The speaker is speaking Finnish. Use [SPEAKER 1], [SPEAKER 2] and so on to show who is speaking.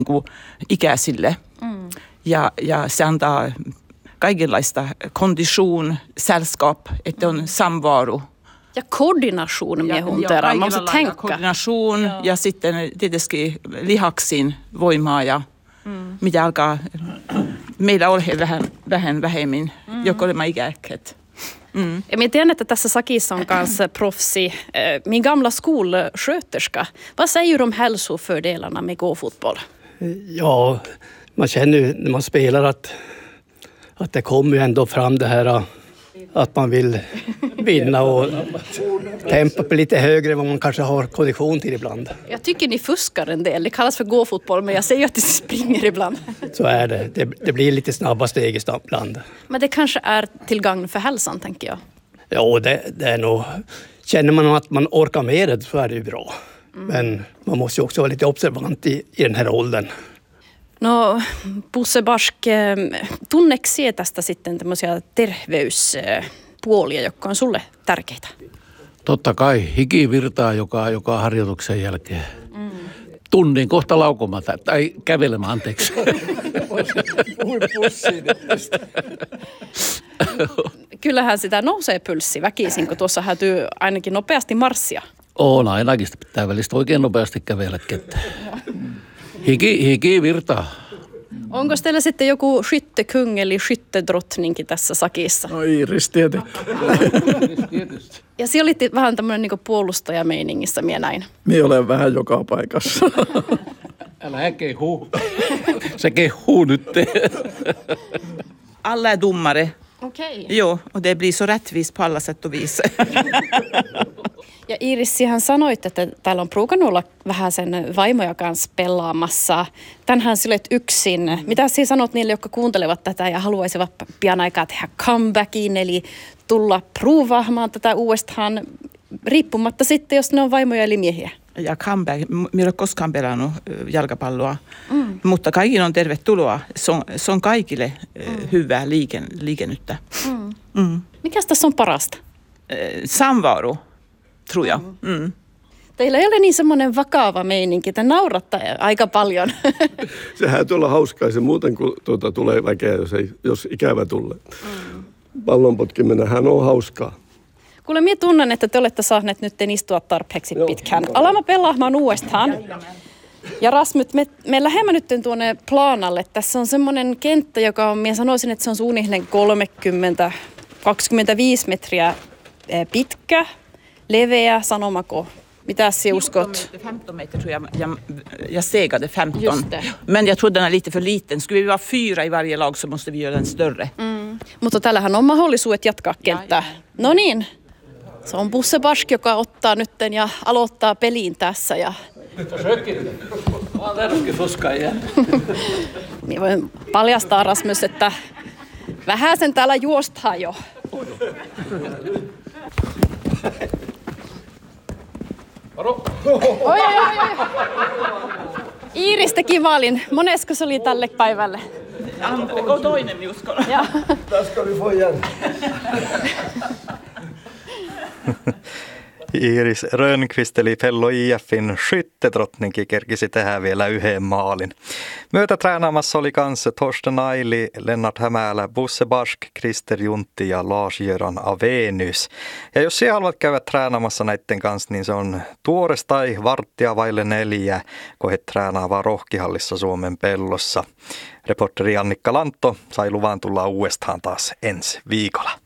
[SPEAKER 1] ikäisille. Ja se antaa kaikenlaista kondition, sällskap, että on samvaro.
[SPEAKER 2] Ja koordination miehunteraan, mä oon tänkä.
[SPEAKER 1] Koordination ja sitten tietysti lihaksin voimaa ja mitä alkaa meillä olla vähän vähemmin, joko olemme ikäkkäät.
[SPEAKER 2] Ja mä tiedän, että tässä sakissa on kanssa proffsi. Min gamla skolsköterska. Vad säger du om hälsofördelarna med gåfotboll?
[SPEAKER 3] Ja, man känner ju när man spelar att det kommer ju ändå fram det här att man vill vinna och tempo på lite högre än vad man kanske har kondition till ibland.
[SPEAKER 2] Jag tycker ni fuskar en del. Det kallas för gåfotboll, men jag säger att det springer ibland.
[SPEAKER 3] Så är det. Det blir lite snabba steg ibland.
[SPEAKER 2] Men det kanske är till gagn för hälsan, tänker jag.
[SPEAKER 3] Ja, det är nog... Känner man att man orkar med det så är det ju bra. Men man måste ju också vara lite observant i den här åldern.
[SPEAKER 2] No, Bosse Barsk, tunneeko sinä tästä sitten tämmöisiä terveyspuolia, jotka on sulle tärkeitä?
[SPEAKER 4] Totta kai, hiki virtaa joka harjoituksen jälkeen. Tunnin kohta laukomaan tai kävelemään, anteeksi.
[SPEAKER 2] Kyllähän sitä nousee pylssi väkisin, kun tuossa hätyy ainakin nopeasti marssia.
[SPEAKER 4] On ainakin, sitä pitää välistä oikein nopeasti kävellä ketään. Hiki virtaa.
[SPEAKER 2] Onko teillä sitten joku skyttekung eli skyttedrottninki tässä sakissa?
[SPEAKER 5] No Iiris tietenkin.
[SPEAKER 2] Ja sinä olit vähän tämmöinen niin puolustajameiningissä, minä näin.
[SPEAKER 5] Minä olen vähän joka paikassa.
[SPEAKER 4] Älä kehu. Se kehuu nyt.
[SPEAKER 1] Alla är domare.
[SPEAKER 2] Okej.
[SPEAKER 1] Jo, och det blir så rättvist på alla sätt och vis.
[SPEAKER 2] Ja Iiris, sähän sanoit, että täällä on pruukannut olla vähän sen vaimoja kanssa pelaamassa. Tänään sä olet yksin. Mitä sinä sanot niille, jotka kuuntelevat tätä ja haluaisivat pian aikaa tehdä comebackin, eli tulla pruuvaamaan tätä uudestaan, riippumatta sitten, jos ne on vaimoja eli miehiä?
[SPEAKER 1] Ja comeback, minä en ole koskaan pelannut jalkapalloa, mutta kaikille on tervetuloa. Se on kaikille hyvää liikennyttä.
[SPEAKER 2] Mikäs tässä on parasta?
[SPEAKER 1] Samvaro, tror jag.
[SPEAKER 2] Teillä ei ole niin semmoinen vakava meininki, te nauratte aika paljon.
[SPEAKER 6] Sehän tuolla hauskaa se muuten, kun tulee väkeä, jos ikävä tulee. Pallonpotkiminenhän on hauskaa.
[SPEAKER 2] Kuule, minä tunnen, että te olette saaneet nyt istua tarpeeksi pitkään. Alamme pelaamaan uudestaan. Ja Rasmus, me lähdemme nyt tuonne planalle. Tässä on semmoinen kenttä, joka on, minä sanoisin, että se on suunnilleen 30-25 metriä pitkä, leveä, sanomako. Mitä sinä uskot?
[SPEAKER 1] 15 meter tror jag segade 15. Men jag tror den är lite för liten. Skulle vi vara 4 i varje lag så måste vi göra den större.
[SPEAKER 2] Mutta täällähän on mahdollisuudet jatkaa kenttää. No niin. Se on Bosse Barsk, joka ottaa nytten ja aloittaa peliin tässä. Ja...
[SPEAKER 4] Mä oon täydellisesti fuskaaja.
[SPEAKER 2] Minä voin paljastaa, Rasmus, että vähän sen täällä juostaa jo. Oi. Iiris teki maalin. Monesko se oli tälle päivälle?
[SPEAKER 1] Toinen minuskolla.
[SPEAKER 6] Ska vi få igen.
[SPEAKER 7] Iiris Rönnqvist eli Pello IF:n skyttedrottninki kerkisi tehdä vielä yhden maalin. Myötätreenaamassa oli kanssa Torsten Aili, Lennart Hämälä, Bosse Barsk, Christer Juntti ja Lars-Göran Avenius. Ja jos sinä haluat käydä treenaamassa näiden kanssa, niin se on tuorestai 3:45, kun he treenaavaa Rohkihallissa Suomen Pellossa. Reporteri Annikka Lantto sai luvan tulla uudestaan taas ensi viikolla.